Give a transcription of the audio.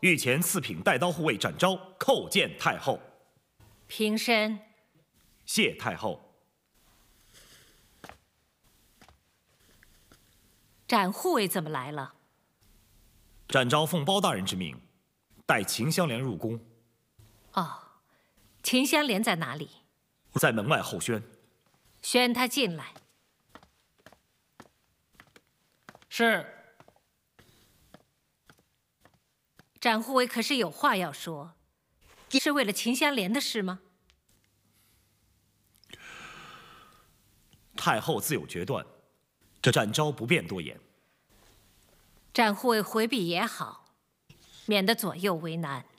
御前四品带刀护卫展昭叩见太后。 平身。 谢太后。 展护卫怎么来了？ 展昭奉包大人之命，带秦香莲入宫。 哦，秦香莲在哪里？ 在门外候宣。 宣她进来。 是。 展护卫可是有话要说，是为了秦香莲的事吗？ 太后自有决断，这展昭不便多言。 展护卫回避也好，免得左右为难。